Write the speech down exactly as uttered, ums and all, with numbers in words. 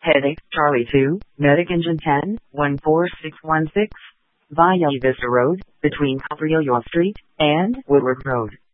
Headache, Charlie two, Medic Engine ten, one four six one six, via Vista Road, between Cabrillo Street and Woodward Road.